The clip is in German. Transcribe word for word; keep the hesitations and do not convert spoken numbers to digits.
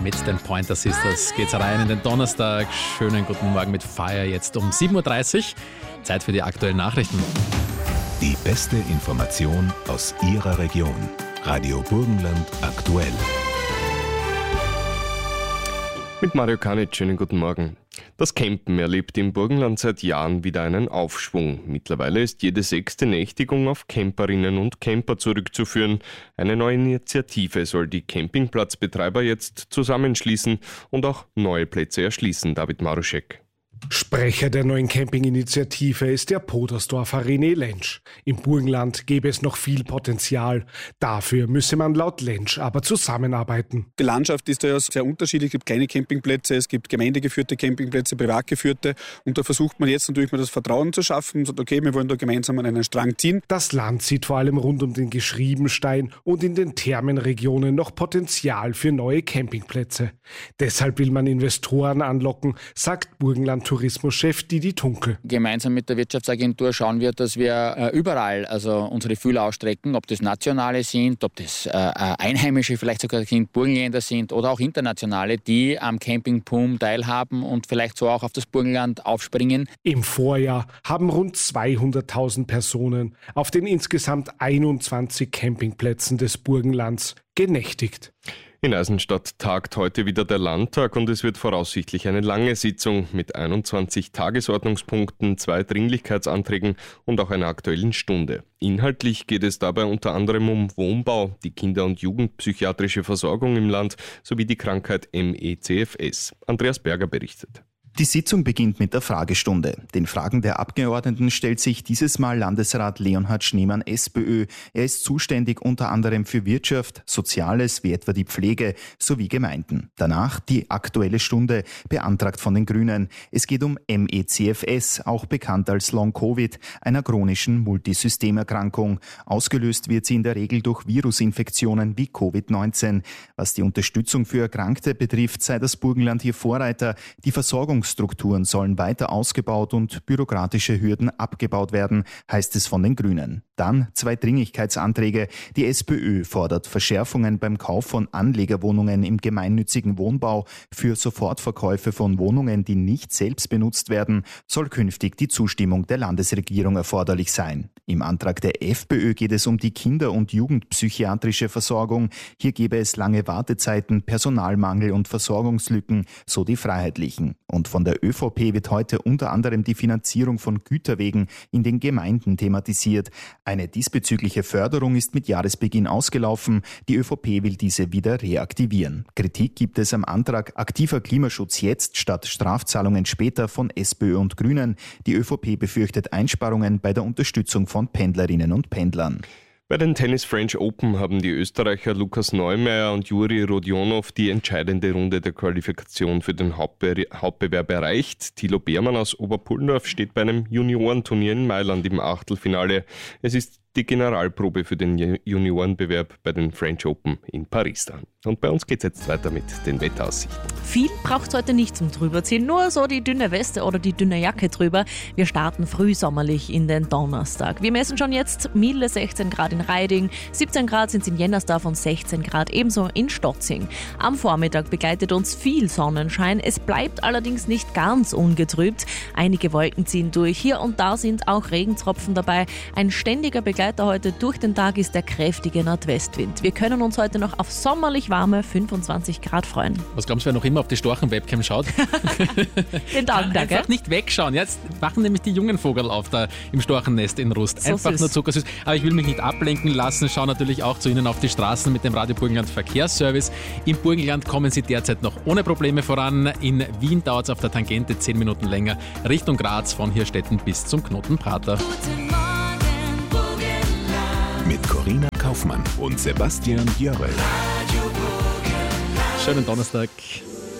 Mit den Pointer Sisters geht's rein in den Donnerstag. Schönen guten Morgen mit Fire jetzt um sieben Uhr dreißig. Zeit für die aktuellen Nachrichten. Die beste Information aus Ihrer Region. Radio Burgenland aktuell. Mit Mario Kanic, schönen guten Morgen. Das Campen erlebt im Burgenland seit Jahren wieder einen Aufschwung. Mittlerweile ist jede sechste Nächtigung auf Camperinnen und Camper zurückzuführen. Eine neue Initiative soll die Campingplatzbetreiber jetzt zusammenschließen und auch neue Plätze erschließen. David Maruschek. Sprecher der neuen Campinginitiative ist der Podersdorfer René Lentsch. Im Burgenland gäbe es noch viel Potenzial. Dafür müsse man laut Lentsch aber zusammenarbeiten. Die Landschaft ist da ja sehr unterschiedlich. Es gibt kleine Campingplätze, es gibt gemeindegeführte Campingplätze, privatgeführte. Und da versucht man jetzt natürlich mal das Vertrauen zu schaffen und sagt, okay, wir wollen da gemeinsam an einen Strang ziehen. Das Land sieht vor allem rund um den Geschriebenstein und in den Thermenregionen noch Potenzial für neue Campingplätze. Deshalb will man Investoren anlocken, sagt Burgenland Tourismuschef Didi Tunkel. Gemeinsam mit der Wirtschaftsagentur schauen wir, dass wir äh, überall also unsere Fühler ausstrecken, ob das nationale sind, ob das äh, Einheimische vielleicht sogar sind, Burgenländer sind oder auch internationale, die am Campingboom teilhaben und vielleicht so auch auf das Burgenland aufspringen. Im Vorjahr haben rund zweihunderttausend Personen auf den insgesamt einundzwanzig Campingplätzen des Burgenlands genächtigt. In Eisenstadt tagt heute wieder der Landtag und es wird voraussichtlich eine lange Sitzung mit einundzwanzig Tagesordnungspunkten, zwei Dringlichkeitsanträgen und auch einer aktuellen Stunde. Inhaltlich geht es dabei unter anderem um Wohnbau, die Kinder- und Jugendpsychiatrische Versorgung im Land sowie die Krankheit M E C F S. Andreas Berger berichtet. Die Sitzung beginnt mit der Fragestunde. Den Fragen der Abgeordneten stellt sich dieses Mal Landesrat Leonhard Schneemann SPÖ. Er ist zuständig unter anderem für Wirtschaft, Soziales wie etwa die Pflege sowie Gemeinden. Danach die Aktuelle Stunde, beantragt von den Grünen. Es geht um M E C F S, auch bekannt als Long-Covid, einer chronischen Multisystemerkrankung. Ausgelöst wird sie in der Regel durch Virusinfektionen wie Covid neunzehn. Was die Unterstützung für Erkrankte betrifft, sei das Burgenland hier Vorreiter. Die Versorgung Strukturen sollen weiter ausgebaut und bürokratische Hürden abgebaut werden, heißt es von den Grünen. Dann zwei Dringlichkeitsanträge. Die SPÖ fordert Verschärfungen beim Kauf von Anlegerwohnungen im gemeinnützigen Wohnbau. Für Sofortverkäufe von Wohnungen, die nicht selbst benutzt werden, soll künftig die Zustimmung der Landesregierung erforderlich sein. Im Antrag der FPÖ geht es um die Kinder- und Jugendpsychiatrische Versorgung. Hier gäbe es lange Wartezeiten, Personalmangel und Versorgungslücken, so die Freiheitlichen. Und von der ÖVP wird heute unter anderem die Finanzierung von Güterwegen in den Gemeinden thematisiert. Eine diesbezügliche Förderung ist mit Jahresbeginn ausgelaufen. Die ÖVP will diese wieder reaktivieren. Kritik gibt es am Antrag aktiver Klimaschutz jetzt statt Strafzahlungen später von SPÖ und Grünen. Die ÖVP befürchtet Einsparungen bei der Unterstützung von Pendlerinnen und Pendlern. Bei den Tennis French Open haben die Österreicher Lukas Neumeier und Juri Rodionov die entscheidende Runde der Qualifikation für den Hauptbe- Hauptbewerb erreicht. Thilo Beermann aus Oberpullendorf steht bei einem Juniorenturnier in Mailand im Achtelfinale. Es ist die Generalprobe für den Juniorenbewerb bei den French Open in Paris dann. Und bei uns geht es jetzt weiter mit den Wetteraussichten. Viel braucht es heute nicht zum Drüberziehen, nur so die dünne Weste oder die dünne Jacke drüber. Wir starten frühsommerlich in den Donnerstag. Wir messen schon jetzt milde sechzehn Grad in Reiding, siebzehn Grad sind es in Jennersdorf und sechzehn Grad ebenso in Stotzing. Am Vormittag begleitet uns viel Sonnenschein, es bleibt allerdings nicht ganz ungetrübt. Einige Wolken ziehen durch, hier und da sind auch Regentropfen dabei. Ein ständiger Begleiter heute durch den Tag ist der kräftige Nordwestwind. Wir können uns heute noch auf sommerlich warme fünfundzwanzig Grad freuen. Was glaubst du, wer noch immer auf die Storchen-Webcam schaut? Den Tag, danke. Einfach nicht wegschauen. Jetzt wachen nämlich die jungen Vogel auf da im Storchennest in Rust. So Einfach süß. nur zuckersüß. Aber ich will mich nicht ablenken lassen. Schau natürlich auch zu Ihnen auf die Straßen mit dem Radio Burgenland Verkehrsservice. Im Burgenland kommen Sie derzeit noch ohne Probleme voran. In Wien dauert es auf der Tangente zehn Minuten länger. Richtung Graz von Hirstetten bis zum Knoten Prater. Mit Corinna Kaufmann und Sebastian Jörrel. Schönen Donnerstag.